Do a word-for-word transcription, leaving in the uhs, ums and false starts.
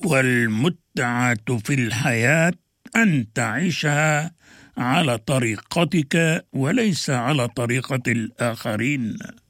والمتعة في الحياة أن تعيشها على طريقتك وليس على طريقة الآخرين.